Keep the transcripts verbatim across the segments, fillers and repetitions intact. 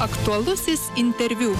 Aktualusis interviu.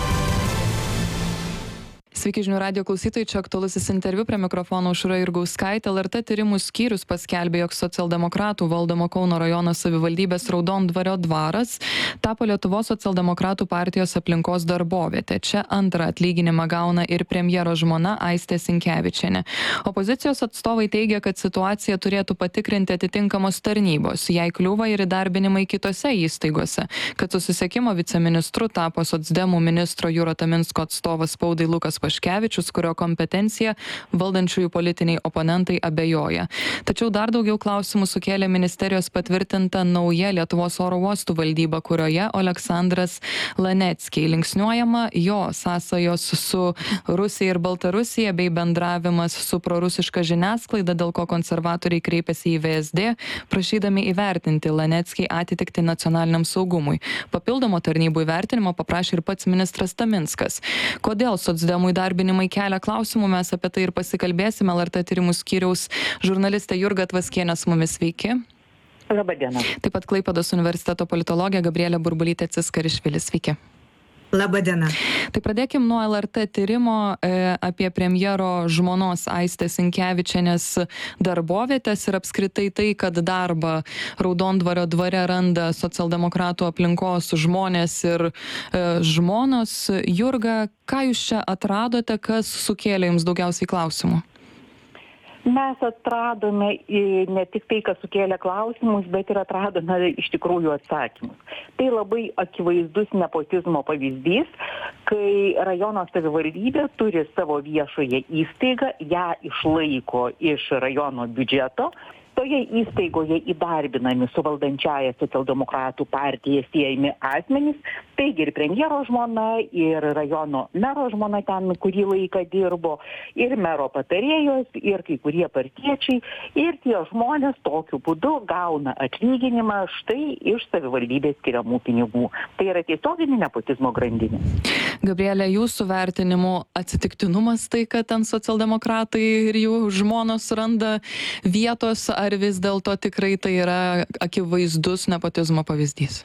Sveiki žinių radijo klausytojai, čia aktualusis interviu, prie mikrofono Aušra Jurgauskaitė. L R T tyrimų skyrius paskelbė, jog socialdemokratų valdomo Kauno rajono savivaldybės Raudondvario dvaras tapo Lietuvos socialdemokratų partijos aplinkos darbovietė. Čia antrą atlyginimą gauna ir premjero žmona Aistė Sinkevičienė. Opozicijos atstovai teigia, kad situaciją turėtų patikrinti atitinkamos tarnybos, jei kliūva ir įdarbinimai kitose įstaigose, kad susisiekimo viceministru tapo socdemų ministro Juro Taminsko atstovas spaudai Lukas Paškevičius, kurio kompetencija valdančiųjų politiniai oponentai abejoja. Tačiau dar daugiau klausimų sukėlė ministerijos patvirtinta nauja Lietuvos oro uostų valdyba, kurioje Oleksandras Laneckiai. Linksniuojama jo sąsajos su Rusija ir Baltarusija bei bendravimas su prorusiška žiniasklaida, dėl ko konservatoriai kreipėsi į V S D, prašydami įvertinti Laneckiai atitikti nacionaliniam saugumui. Papildomo tarnybų įvertinimo paprašė ir pats ministras Taminskas. Kodėl socdemų įdarbinimai kelia klausimų, mes apie tai ir pasikalbėsime. L R T tyrimų skyriaus žurnalistė Jurga Tvaskienė su mumis, sveiki. Labą dieną. Taip pat Klaipėdos universiteto politologė Gabrielė Burbulytė Ciskarišvilis, sveiki. Labą dieną. Tai pradėkim nuo L R T tyrimo e, apie premjero žmonos Aistės Sinkevičienės darbovietės ir apskritai tai, kad darbą Raudondvario dvare randa socialdemokratų aplinkos žmonės ir e, žmonos. Jurga, ką jūs čia atradote, kas sukėlė jums daugiausiai klausimų? Mes atradome ne tik tai, kas sukėlė klausimus, bet ir atradome iš tikrųjų atsakymus. Tai labai akivaizdus nepotizmo pavyzdys, kai rajono savivaldybė turi savo viešąją įstaigą, ją išlaiko iš rajono biudžeto. Toje įstaigoje įdarbinami su valdančiaja socialdemokratų partija siejami asmenys, taigi ir premjero žmona, ir rajono mero žmona ten kurį laiką dirbo, ir mero patarėjos, ir kai kurie partiečiai, ir tie žmonės tokiu būdu gauna atlyginimą štai iš savivaldybės skiriamų pinigų. Tai yra tiesioginė nepotizmo grandinė. Gabrielė, jūsų vertinimu atsitiktinumas tai, kad ten socialdemokratai ir jų žmonos randa vietos, ar vis dėlto tikrai tai yra akivaizdus nepotizmo pavyzdys?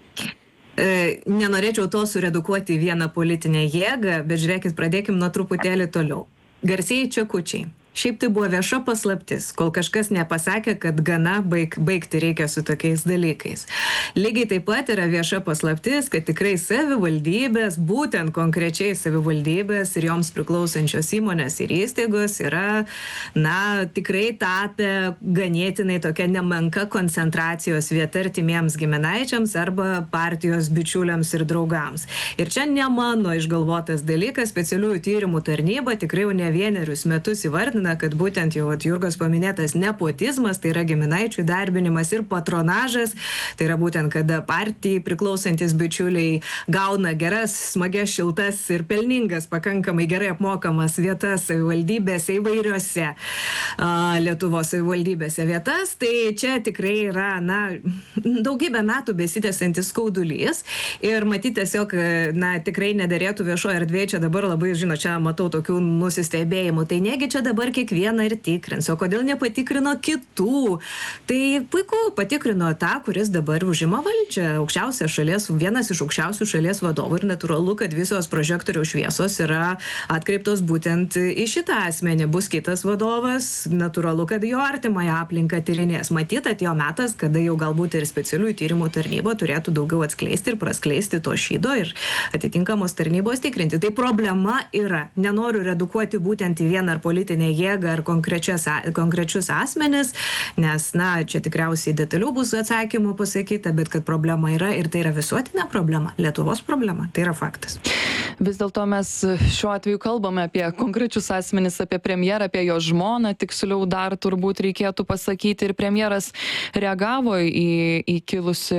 E, nenorėčiau to suredukuoti į vieną politinę jėgą, bet žiūrėkit, pradėkim nuo truputėlį toliau. Garsieji čekučiai. Šiaip tai buvo vieša paslaptis, kol kažkas nepasakė, kad gana baig, baigti reikia su tokiais dalykais. Lygiai taip pat yra vieša paslaptis, kad tikrai savivaldybės, būtent konkrečiai savivaldybės ir joms priklausančios įmonės ir įstaigos yra, na, tikrai tapę ganėtinai tokia nemenka koncentracijos vieta artimiems giminaičiams arba partijos bičiuliams ir draugams. Ir čia ne mano išgalvotas dalykas, specialiųjų tyrimų tarnyba tikrai jau ne vienerius metus įvardina, kad būtent jau Jurgos paminėtas nepotizmas, tai yra giminaičių įdarbinimas ir patronažas, tai yra būtent kada partijai priklausantis bičiuliai gauna geras, smagias, šiltas ir pelningas, pakankamai gerai apmokamas vietas savivaldybėse įvairiose a, Lietuvos savivaldybėse vietas, tai čia tikrai yra, na, daugybę metų besitęsiantis skaudulys ir matyti tiesiog, na, tikrai nederėtų viešoje erdvėje, čia dabar labai, žinot, čia matau tokių nusistebėjimų, tai negi čia dabar kiekvieną ir tikrins, o kodėl nepatikrino kitų? Tai puiku, patikrino tą, kuris dabar užima valdžią, aukščiausia šalies, vienas iš aukščiausių šalies vadovų ir natūralu, kad visos prožektoriaus šviesos yra atkreiptos būtent į šitą asmenį. Bus kitas vadovas, natūralu, kad jo artimąją aplinką tyrinės. Matyt, atėjo metas, kada jau galbūt ir specialiųjų tyrimų tarnyba turėtų daugiau atskleisti ir praskleisti to šydo ir atitinkamos tarnybos tikrinti. Tai problema yra. Nenoriu redukuoti būtent į vieną ar politinę jėgą ar konkrečius asmenis, nes, na, čia tikriausiai detaliau bus atsakymų pasakyta, bet kad problema yra ir tai yra visuotinė problema, Lietuvos problema, tai yra faktas. Vis dėlto mes šiuo atveju kalbame apie konkrečius asmenis, apie premjerą, apie jo žmoną, tiksliau dar turbūt reikėtų pasakyti, ir premjeras reagavo į, į kilusi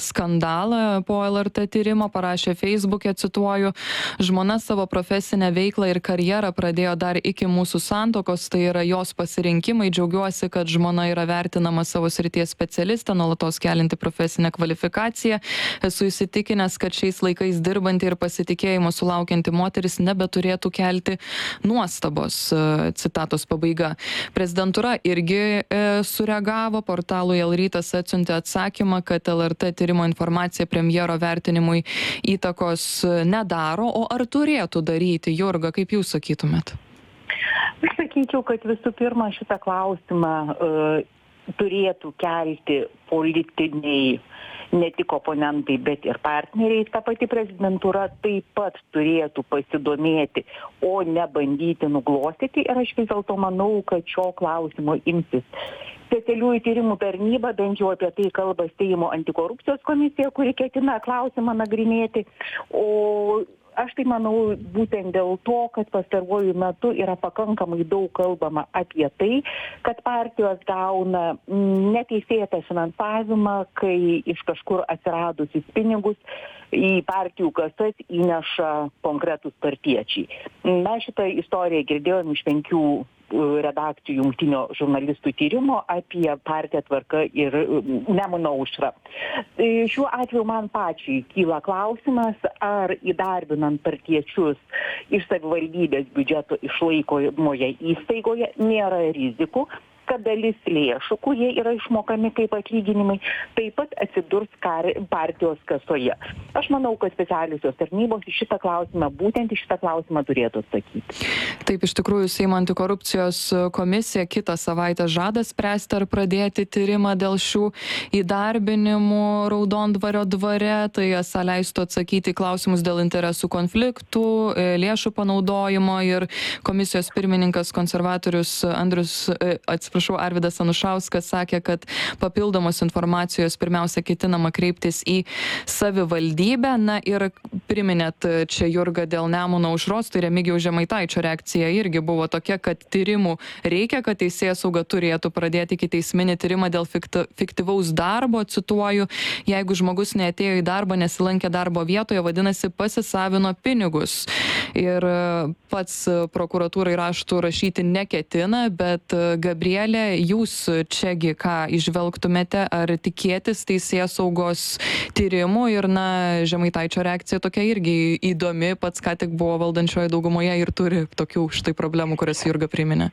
skandalą po L R T tyrimo, parašė Facebook'e, cituoju, žmona savo profesinę veiklą ir karjerą pradėjo dar iki mūsų santuokos, tai yra jos pasirinkimai, džiaugiuosi, kad žmona yra vertinama savo srities specialistė, nuolatos kelinti profesinę kvalifikaciją, esu įsitikinęs, kad šiais laikais dirbanti ir pasitikėjimo sulaukianti moteris nebeturėtų kelti nuostabos. Citatos pabaiga. Prezidentūra irgi e, sureagavo, portalui L rytas atsiuntė atsakymą, kad L R T tyrimo informacija premjero vertinimui įtakos nedaro, o ar turėtų daryti? Jurga, kaip jūs sakytumėt? Aš sakyčiau, kad visų pirma šitą klausimą uh, turėtų kelti politiniai ne tik oponentai, bet ir partneriai. Ta pati prezidentūra taip pat turėtų pasidomėti, o ne bandyti nuglostyti. Ir aš vis dėlto manau, kad šio klausimo imsis specialiųjų tyrimų tarnyba, bent jau apie tai kalba Seimo antikorupcijos komisija, kuri ketina klausimą nagrinėti. O aš tai manau būtent dėl to, kad pastaruoju metu yra pakankamai daug kalbama apie tai, kad partijos gauna neteisėtą finansavimą, kai iš kažkur atsiradusius pinigus į partijų kasas įneša konkretūs partiečiai. Mes šitą istoriją girdėjome iš penkių redakcijų jungtinio žurnalistų tyrimo apie partiją Tvarka ir Nemuno aušrą. Šiuo atveju man pačiai kyla klausimas, ar įdarbinant partiečius iš savivaldybės biudžeto išlaikomoje įstaigoje nėra rizikų, kad dalis lėšų, kurie yra išmokami kaip atlyginimai, taip pat atsidurs kar, partijos kasoje. Aš manau, kad specialiosios tarnybos į šitą klausimą, būtent į šitą klausimą turėtų atsakyti. Taip, iš tikrųjų, Seimo antikorupcijos komisija kitą savaitę žada spręsti ar pradėti tyrimą dėl šių įdarbinimų Raudondvario dvare. Tai esą leistų atsakyti į klausimus dėl interesų konfliktų, lėšų panaudojimo, ir komisijos pirmininkas konservatorius Andrius, atsiprašau, Prašau, Arvydas Anušauskas sakė, kad papildomos informacijos pirmiausia ketinama kreiptis į savivaldybę. Na ir priminėt čia, Jurga, dėl Nemuno aušros, tai Remigijaus Žemaitaičio reakcija irgi buvo tokia, kad tyrimų reikia, kad teisėsauga turėtų pradėti ikiteisminį tyrimą dėl fiktyvaus darbo, cituoju, jeigu žmogus neatėjo į darbą, nesilankė darbo vietoje, vadinasi, pasisavino pinigus. Ir pats prokuratūrai raštų rašyti neketina, bet Gabrielė, jūs čiagi ką įžvelgtumėte, ar tikėtis teisėsaugos tyrimų? Ir na, Žemaitaičio reakcija tokia irgi įdomi, pats ką tik buvo valdančioje daugumoje ir turi tokių štai problemų, kurias Jurga priminė.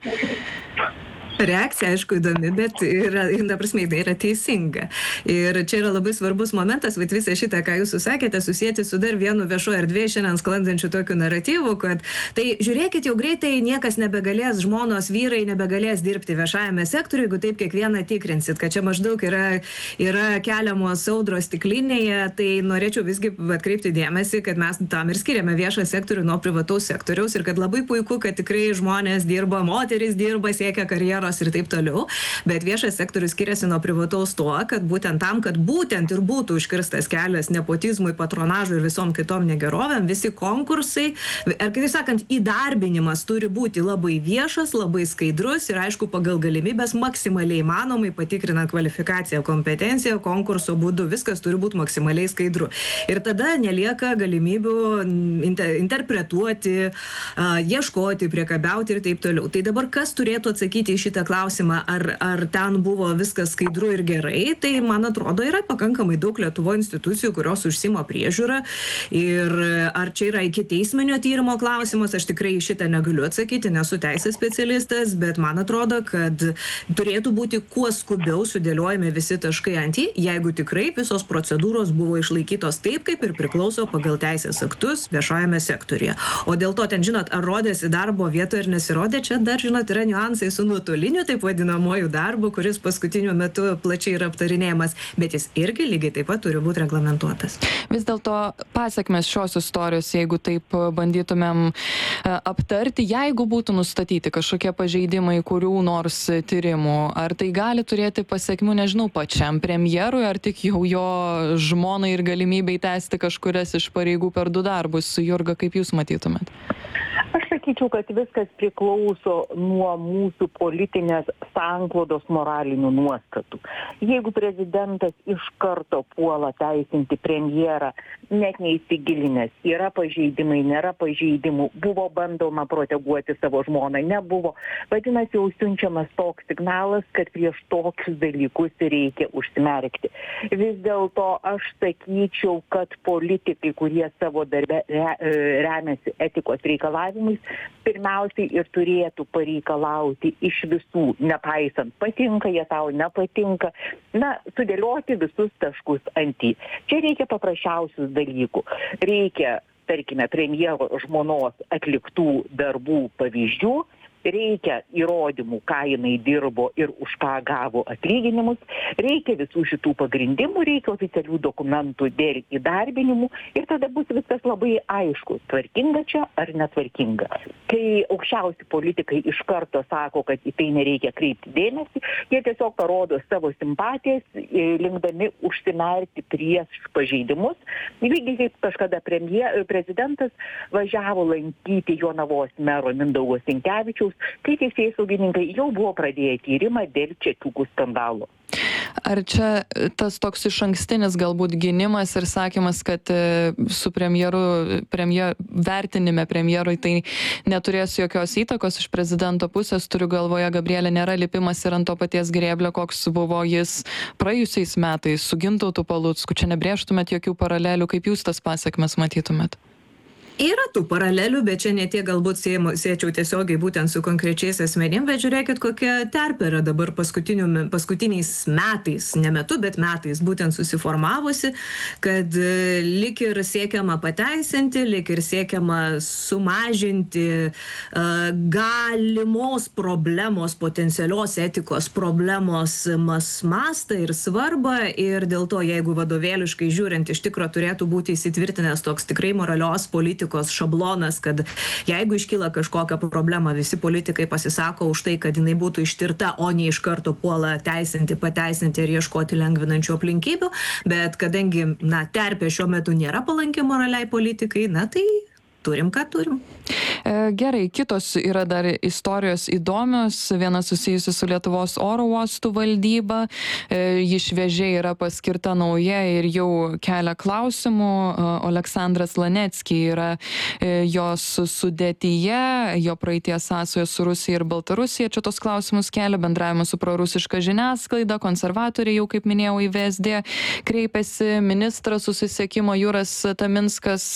Reakcija, aišku, įdomi, bet yra, ta prasme, tai yra teisinga. Ir čia yra labai svarbus momentas, bet visą šitą, ką jūs susakėte, susijęti su dar vienu viešo erdvėje šiandien sklandančiu tokiu naratyvu, kad tai žiūrėkit, jau greitai niekas nebegalės, žmonos, vyrai nebegalės dirbti viešajame sektoriuje, jeigu taip kiekvieną tikrinsit, kad čia maždaug yra, yra keliamos audros stiklinėje, tai norėčiau visgi atkreipti dėmesį, kad mes tam ir skiriame viešą sektorių nuo privataus sektoriaus ir kad labai puiku, kad tikrai žmonės dirba, moteris dirba, siekia karjerą ir taip toliau, bet viešas sektorius skiriasi nuo privataus tuo, kad būtent tam, kad būtent ir būtų užkirstas kelias nepotizmui, patronažui ir visom kitom negerovėm, visi konkursai, ar kitaip sakant, įdarbinimas turi būti labai viešas, labai skaidrus ir aišku, pagal galimybės maksimaliai įmanomai patikrinant kvalifikaciją, kompetenciją, konkurso būdu, viskas turi būti maksimaliai skaidru. Ir tada nelieka galimybių inter interpretuoti, uh, ieškoti, priekabiauti ir taip toliau. Tai dabar kas turėtų atsakyti į šitą klausimą, ar, ar ten buvo viskas skaidru ir gerai, tai man atrodo yra pakankamai daug Lietuvoje institucijų, kurios užsima priežiūrą ir ar čia yra iki teisminio tyrimo klausimas, aš tikrai šitą negaliu atsakyti, nesu teisės specialistas, bet man atrodo, kad turėtų būti kuo skubiau sudėliojami visi taškai ant į, jeigu tikrai visos procedūros buvo išlaikytos taip, kaip ir priklauso pagal teisės aktus viešajame sektoriuje. O dėl to ten, žinot, ar rodėsi darbo vietoje ir nesirodė, čia dar, žinot, yra niuansai su nuotoliniu taip vadinamuoju darbu, kuris paskutiniu metu plačiai yra aptarinėjamas, bet jis irgi lygiai taip pat turi būti reglamentuotas. Vis dėlto pasekmės šios istorijos, jeigu taip bandytumėm aptarti, jeigu būtų nustatyti kažkokie pažeidimai, kurių nors tyrimų, ar tai gali turėti pasekmių, nežinau, pačiam premjerui, ar tik jau jo žmonai ir galimybei tęsti kažkurias iš pareigų per du darbus? Jurga, kaip jūs matytumėt? Aš sakyčiau, kad viskas priklauso nuo mūsų politinės sanklodos moralinių nuostatų. Jeigu prezidentas iš karto puola teisinti premjerą, net neįsigilinęs, yra pažeidimai, nėra pažeidimų, buvo bandoma proteguoti savo žmoną, nebuvo. Vadinasi, jau siunčiamas toks signalas, kad prieš tokius dalykus reikia užsimerkti. Vis dėlto aš sakyčiau, kad politikai, kurie savo darbe re, remiasi etikos reikalavimais, pirmiausiai ir turėtų pareikalauti iš visų, nepaisant patinka, jie tau nepatinka, na, sudėlioti visus taškus ant į. Čia reikia paprasčiausius dalykų. Reikia, tarkime, premjero žmonos atliktų darbų pavyzdžių, reikia įrodymų, ką jinai dirbo ir už ką gavo atlyginimus, reikia visų šitų pagrindimų, reikia oficialių dokumentų dėl įdarbinimų ir tada bus viskas labai aišku, tvarkinga čia ar netvarkinga. Kai aukščiausi politikai iš karto sako, kad į tai nereikia kreipti dėmesį, jie tiesiog parodo savo simpatijas, linkdami užsimerkti prieš pažeidimus. Lygiai kaip kažkada premjer, prezidentas važiavo lankyti Jonavos mero Mindaugo Sinkevičiaus, kai teisėsaugininkai jau buvo pradėję tyrimą dėl čekiukų skandalo. Ar čia tas toks išankstinis galbūt gynimas ir sakymas, kad su premjeru, premjer, vertinime premjerui tai neturės jokios įtakos iš prezidento pusės, turiu galvoje, Gabrielė, nėra lipimas ir ant to paties grėblio, koks buvo jis praėjusiais metais su Gintautu Palucku. Čia nebrėžtumėt jokių paralelių, kaip jūs tas pasekmes matytumėt? Yra tų paralelių, bet čia ne tiek galbūt siečiau tiesiogiai būtent su konkrečiais asmenim, bet žiūrėkit, kokia terpė yra dabar paskutiniais metais, ne metu, bet metais būtent susiformavusi, kad lik ir siekiama pateisinti, lik ir siekiama sumažinti uh, galimos problemos, potencialios etikos problemos mastą ir svarbą ir dėl to, jeigu vadovėliškai žiūrint, iš tikro turėtų būti įsitvirtinęs toks tikrai moralios politikos šablonas, kad jeigu iškyla kažkokia problema, visi politikai pasisako už tai, kad jinai būtų ištirta, o ne iš karto puola teisinti, pateisinti ir ieškoti lengvinančių aplinkybių, bet kadangi, na, terpė šiuo metu nėra palanki moraliai politikai, na, tai turim, ką turim. Gerai, kitos yra dar istorijos įdomios, viena susijusi su Lietuvos oro uostų valdyba, ji šviežiai yra paskirta nauja ir jau kelia klausimų. Oleksandras Lanecki yra jos sudėtyje, jo praeities sąsajos su Rusija ir Baltarusija, čia tos klausimus kelia, bendravimas su prorusiška žiniasklaida, konservatoriai jau, kaip minėjau, į V S D kreipėsi, ministras susisiekimo Juras Taminskas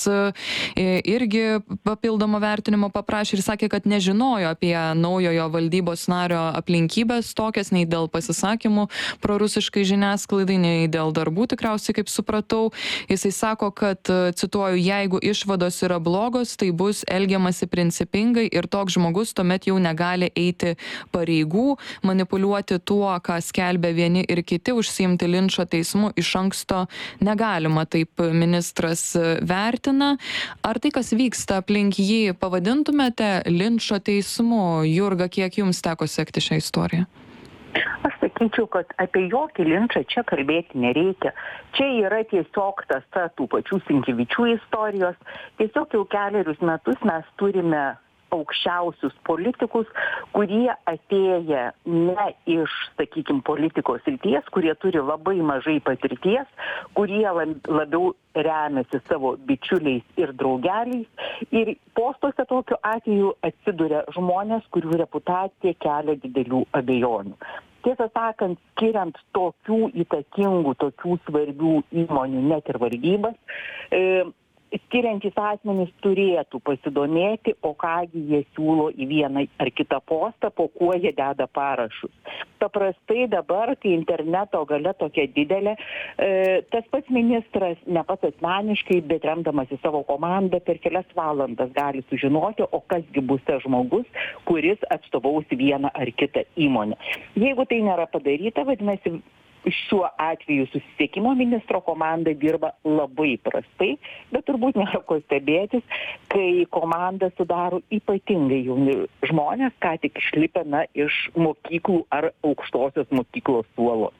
irgi papildomo vertinimo paprašė ir sakė, kad nežinojo apie naujojo valdybos nario aplinkybės tokias, nei dėl pasisakymų prorusiškai žiniasklaidai, nei dėl darbų, tikriausiai, kaip supratau. Jisai sako, kad, cituoju, jeigu išvados yra blogos, tai bus elgiamasi principingai ir toks žmogus tuomet jau negali eiti pareigų, manipuliuoti tuo, ką skelbia vieni ir kiti, užsiimti linčo teismu iš anksto negalima, taip ministras vertina. Ar tai, kas vyksta aplink jį, pavadintumėte linčo teismu? Jurga, kiek jums teko sekti šią istoriją? Aš sakyčiau, kad apie jokį linčą čia kalbėti nereikia. Čia yra tiesiog tąsa tų pačių Sinkevičių istorijos. Tiesiog jau keliarius metus mes turime aukščiausius politikus, kurie atėję ne iš, sakykime, politikos srities, kurie turi labai mažai patirties, kurie labiau remiasi savo bičiuliais ir draugeliais. Ir postuose tokiu atveju atsiduria žmonės, kurių reputacija kelia didelių abejonių. Tiesą sakant, skiriant tokių įtakingų, tokių svarbių įmonių, net ir valdybas, e, skiriantys asmenys turėtų pasidomėti, o kągi jie siūlo į vieną ar kitą postą, po kuo jie deda parašus. Paprastai dabar, kai interneto galia tokia didelė, e, tas pats ministras ne pats asmeniškai, bet remdamas į savo komandą per kelias valandas gali sužinoti, o kasgi bus tas žmogus, kuris atstovaus vieną ar kitą įmonę. Jeigu tai nėra padaryta, vadinasi, šiuo atveju susisiekimo ministro komanda dirba labai prastai, bet turbūt nėra ko stebėtis, kai komandą sudaro ypatingai jauni žmonės, ką tik išlipę na, iš mokyklų ar aukštosios mokyklos suolo.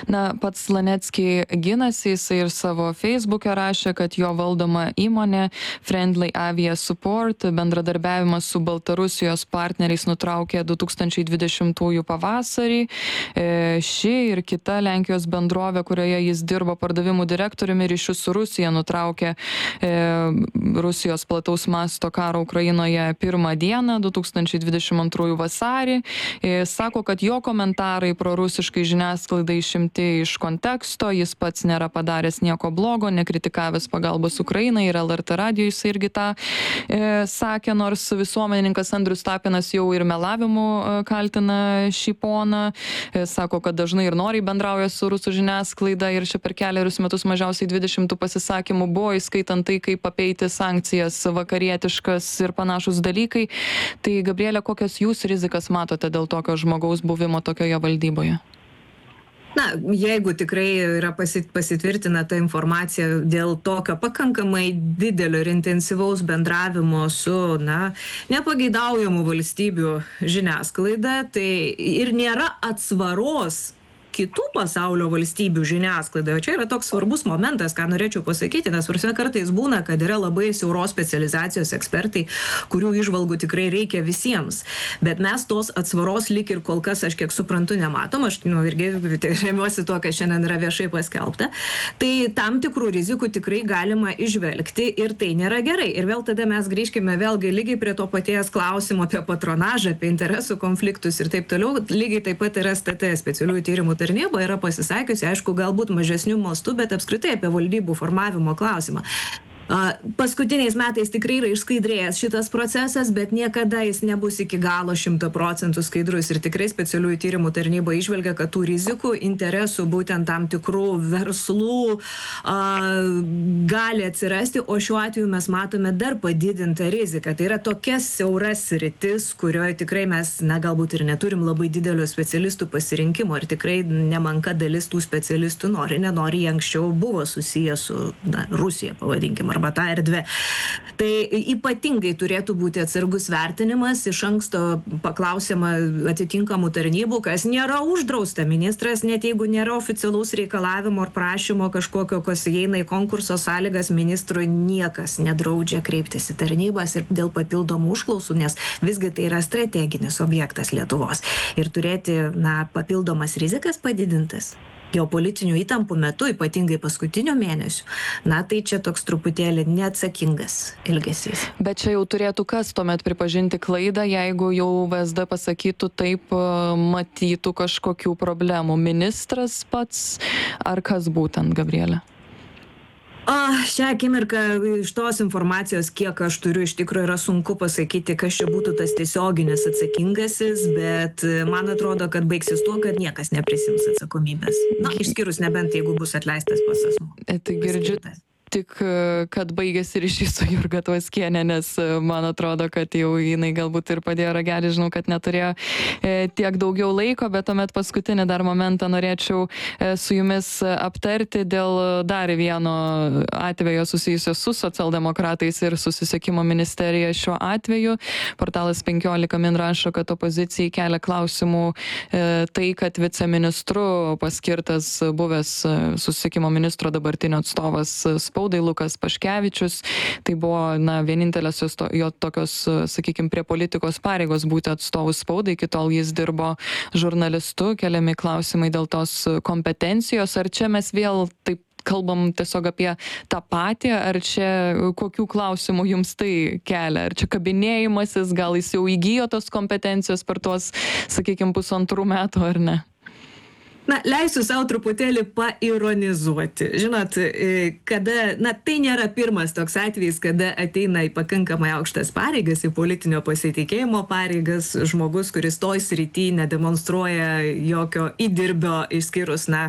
Na, pats Lanecki ginasi, jisai ir savo Facebook'e rašė, kad jo valdoma įmonė Friendly Avia Support bendradarbiavimą su Baltarusijos partneriais nutraukė du tūkstančiai dvidešimtųjų pavasarį. E, ši ir kita Lenkijos bendrovė, kurioje jis dirbo pardavimų direktoriumi, ryšius su Rusija nutraukė e, Rusijos plataus masto karo Ukrainoje pirmą dieną, du tūkstančiai dvidešimt antrųjų vasarį. E, sako, kad jo komentarai prorusiškai žiniasklaidai išimti iš konteksto, jis pats nėra padaręs nieko blogo, nekritikavęs pagalbos Ukrainai ir L R T radijo jis irgi tą e, sakė, nors visuomenininkas Andrius Tapinas jau ir melavimu e, kaltina šį poną. E, sako, kad dažnai ir noriai bendrauja su rusų žiniasklaida ir čia per keliarius metus mažiausiai dvidešimt pasisakymų buvo, įskaitant tai, kaip apeiti sankcijas vakarietiškas ir panašus dalykai. Tai, Gabrielė, kokias jūs rizikas matote dėl tokio žmogaus buvimo tokioje valdyboje? Na, jeigu tikrai yra pasit, pasitvirtina ta informacija dėl tokio pakankamai didelio ir intensyvaus bendravimo su, na, nepageidaujamų valstybių žiniasklaida, tai ir nėra atsvaros kitų pasaulio valstybių žiniasklaidoje. Čia yra toks svarbus momentas, ką norėčiau pasakyti, nes varsime kartais būna, kad yra labai siauros specializacijos ekspertai, kurių įžvalgų tikrai reikia visiems. Bet mes tos atsvaros lik ir kol kas, aš kiek suprantu, nematom. Aš nu, irgi remiuosi tuo, kas šiandien yra viešai paskelbta. Tai tam tikrų rizikų tikrai galima išvelgti ir tai nėra gerai. Ir vėl tada mes grįžkime vėlgi lygiai prie to paties klausimo apie patronažą, apie interesų konfliktus ir taip toliau. Lygiai taip pat yra S T T, specialiųjų tyrimų tarnyba, yra pasisakiusi, aišku, galbūt mažesnių mastų, bet apskritai apie valdybų formavimo klausimą. Paskutiniais metais tikrai yra išskaidrėjęs šitas procesas, bet niekada jis nebus iki galo šimto procentų skaidrus ir tikrai specialiųjų tyrimų tarnyba išvelgia, kad tų rizikų, interesų, būtent tam tikrų verslų a, gali atsirasti, o šiuo atveju mes matome dar padidintą riziką. Tai yra tokia siaura sritis, kurioje tikrai mes, na, galbūt ir neturim labai didelio specialistų pasirinkimo ir tikrai nemanka dalis tų specialistų nori, nenori, jie anksčiau buvo susiję su, na, Rusija, pavadinkime, arba tą erdvę. Tai ypatingai turėtų būti atsargus vertinimas, iš anksto paklausiama atitinkamų tarnybų, kas nėra uždrausta. Ministras, net jeigu nėra oficialaus reikalavimo ar prašymo kažkokio, kas įeina į konkurso sąlygas, ministrui niekas nedraudžia kreiptis į tarnybas ir dėl papildomų užklausų, nes visgi tai yra strateginis objektas Lietuvos. Ir turėti, na, papildomas rizikas padidintas geopolitinių įtampų metu, ypatingai paskutinių mėnesių, na tai čia toks truputėlį neatsakingas elgesys. Bet čia jau turėtų kas tuomet pripažinti klaidą, jeigu jau V S D pasakytų taip, matytų kažkokių problemų. Ministras pats ar kas būtent, Gabrielė? A, šią akimirką iš tos informacijos, kiek aš turiu, iš tikrųjų yra sunku pasakyti, kas čia būtų tas tiesioginis atsakingasis, bet man atrodo, kad baigsis tuo, kad niekas neprisims atsakomybės. Na, išskyrus nebent, jeigu bus atleistas pats asmuo. Tai girdžiu tik, kad baigėsi ryšys su Jurga Tvaskienė, nes man atrodo, kad jau jinai galbūt ir padėjo ragelį, žinau, kad neturėjo e, tiek daugiau laiko, bet tuomet paskutinį dar momentą norėčiau e, su jumis aptarti dėl dar vieno atvejo susijusio su socialdemokratais ir susisiekimo ministerija šiuo atveju. Portalas penkiolika min rašo, kad opozicijai kelia klausimų e, tai, kad viceministru paskirtas buvęs susisiekimo ministro dabartinio atstovas spaudai Lukas Paškevičius. Tai buvo, na, vienintelės jo tokios, sakykime, prie politikos pareigos būti atstovų spaudai. Iki tol jis dirbo žurnalistu, keliami klausimai dėl tos kompetencijos. Ar čia mes vėl taip kalbam tiesiog apie tą patį, ar čia kokių klausimų jums tai kelia? Ar čia kabinėjimasis, gal jis jau įgijo tos kompetencijos per tuos, sakykime, pusantrų metų, ar ne? Na, leisiu savo truputėlį paironizuoti. Žinot, kada, na, tai nėra pirmas toks atvejis, kada ateina į pakankamai aukštas pareigas, į politinio pasitikėjimo pareigas žmogus, kuris toj srity nedemonstruoja jokio įdirbio, išskyrus, na,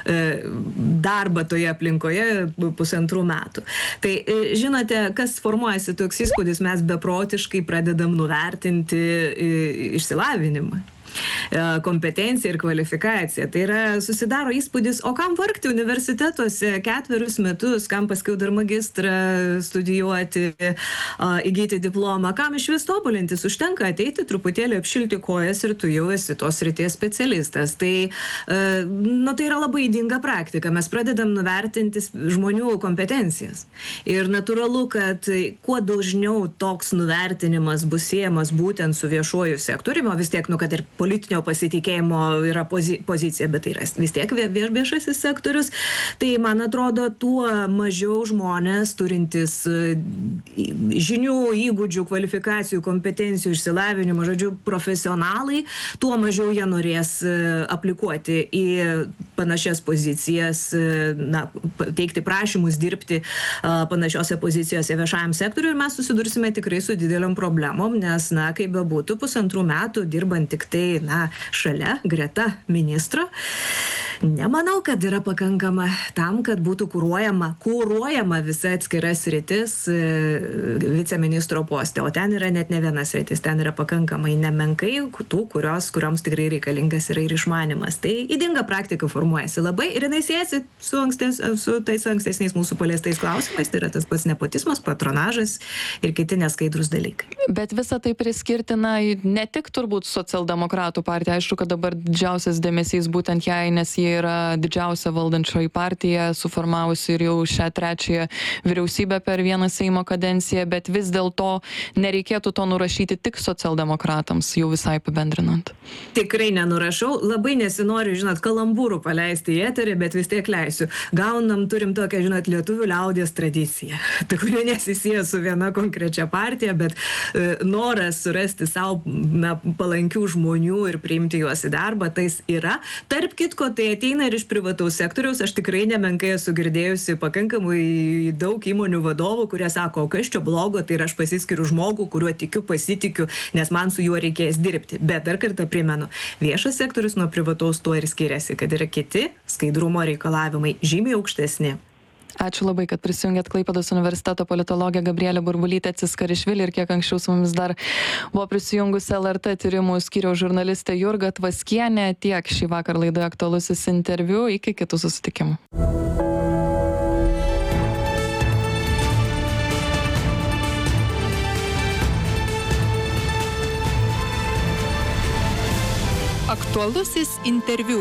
darbą toje aplinkoje pusantrų metų. Tai, žinote, kas formuojasi toks įspūdis, mes beprotiškai pradedam nuvertinti išsilavinimą. kompetenciją ir kvalifikaciją. Tai yra, susidaro įspūdis, o kam vargti universitetuose ketverius metus, kam paskiau dar magistrą studijuoti, įgyti diplomą, kam iš vis tobulintis, užtenka ateiti truputėlį apšilti kojas ir tu jau esi tos srities specialistas. Tai, nu, tai yra labai ydinga praktika. Mes pradedam nuvertinti žmonių kompetencijas. Ir natūralu, kad kuo dažniau toks nuvertinimas bus siejamas būtent su viešuoju sektoriumi, o vis tiek, nu, kad ir politinio pasitikėjimo yra pozi pozicija, bet tai yra vis tiek viešasis sektorius, tai man atrodo, tuo mažiau žmonės turintys žinių, įgūdžių, kvalifikacijų, kompetencijų, išsilavinimo, žodžiu, profesionalai, tuo mažiau jie norės aplikuoti į panašias pozicijas, na, teikti prašymus dirbti panašiose pozicijose viešajam sektoriui ir mes susidursime tikrai su dideliom problemom, nes, na, kaip bebūtų, pusantrų metų dirbant tik tai, na, šalia, greta ministro, nemanau, kad yra pakankama tam, kad būtų kuruojama, kuruojama visa atskira sritis viceministro poste, o ten yra net ne viena sritis, ten yra pakankamai nemenkai tų, kurios, kurioms tikrai reikalingas yra ir išmanimas. Tai ydinga praktika formuojasi labai ir jinai siejasi su, ankstės, su tais ankstesniais mūsų paliestais klausimais, tai yra tas pats nepotizmas, patronažas ir kiti neskaidrus dalykai. Bet visą tai priskirtina ne tik turbūt socialdemokratų partija, aišku, kad dabar didžiausias dėmesys būtent jai, nes jie yra didžiausia valdančioji partija, suformavusi ir jau šią trečiąją vyriausybę per vieną Seimo kadenciją, bet vis dėlto nereikėtų to nurašyti tik socialdemokratams, jau visai apibendrinant. Tikrai nenurašau, labai nesinoriu, žinot, kalambūrų paleisti į eterį, bet vis tiek leisiu. Gaunam, turim tokią, žinot, lietuvių liaudies tradiciją, kuri nesisieja su viena konkrečia partija, bet e, noras surasti savo na, palankių žmonių ir priimti juos į darbą, tais yra. Tarp kitko, tai ateina ir iš privataus sektoriaus, aš tikrai nemenkai esu girdėjusi pakankamai daug įmonių vadovų, kurie sako, o kas čia blogo, tai ir aš pasiskiriu žmogų, kuriuo tikiu, pasitikiu, nes man su juo reikės dirbti. Bet dar kartą primenu, viešas sektorius nuo privataus tuo ir skiriasi, kad yra kiti skaidrumo reikalavimai žymiai aukštesni. Ačiū labai, kad prisijungėt. Klaipėdos universiteto politologė Gabrielė Burbulytė Ciskarišvili ir kiek anksčiau su mumis dar buvo prisijungusi L R T tyrimų skyriaus žurnalistė Jurga Tvaskienė. Tiek šį vakar laidoje aktualusis interviu. Iki kitų susitikimų. Aktualusis interviu.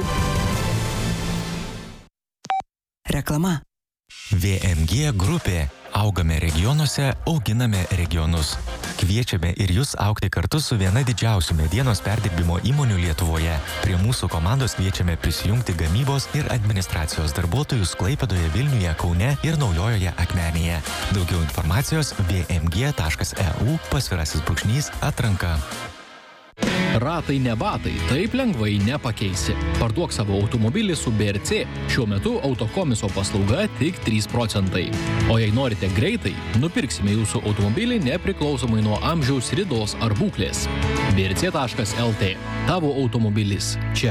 Reklama. V M G grupė. Augame regionuose, auginame regionus. Kviečiame ir jūs augti kartu su viena didžiausių medienos perdirbimo įmonių Lietuvoje. Prie mūsų komandos kviečiame prisijungti gamybos ir administracijos darbuotojus Klaipėdoje, Vilniuje, Kaune ir Naujojoje Akmenėje. Daugiau informacijos v m g taškas e u pasvirasis brūkšnys atranka. Ratai ne batai, taip lengvai nepakeisi. Parduok savo automobilį su B R C. Šiuo metu autokomiso paslauga tik trys procentai. O jei norite greitai, nupirksime jūsų automobilį nepriklausomai nuo amžiaus, ridos ar būklės. b r c taškas l t. Tavo automobilis čia.